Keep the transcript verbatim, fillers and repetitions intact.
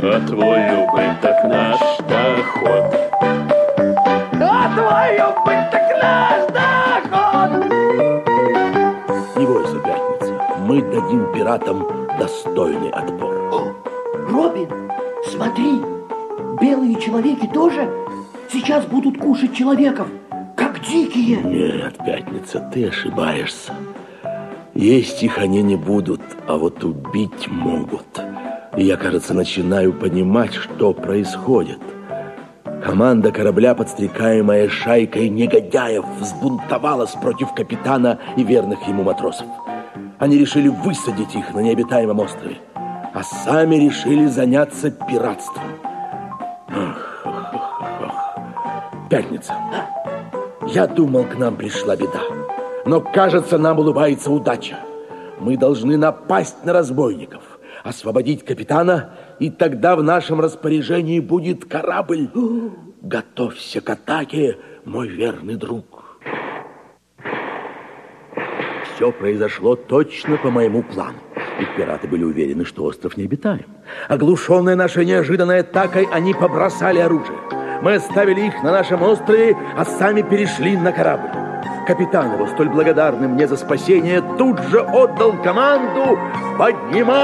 А твой убыток наш доход. А твой убыток наш доход. Не бойся, Пятница, мы дадим пиратам достойный отпор. О, Робин, смотри, белые человеки тоже сейчас будут кушать человеков, как дикие. Нет, Пятница, ты ошибаешься. Есть их они не будут, а вот убить могут. И я, кажется, начинаю понимать, что происходит. Команда корабля, подстрекаемая шайкой негодяев, взбунтовалась против капитана и верных ему матросов. Они решили высадить их на необитаемом острове, а сами решили заняться пиратством. Ах, ах, ах, ах. Пятница. Я думал, к нам пришла беда. Но, кажется, нам улыбается удача. Мы должны напасть на разбойников, освободить капитана, и тогда в нашем распоряжении будет корабль. Готовься к атаке, мой верный друг. Все произошло точно по моему плану. Ведь пираты были уверены, что остров необитаем. Оглушенные нашей неожиданной атакой, они побросали оружие. Мы оставили их на нашем острове, а сами перешли на корабль. Капитан его, столь благодарный мне за спасение, тут же отдал команду поднимать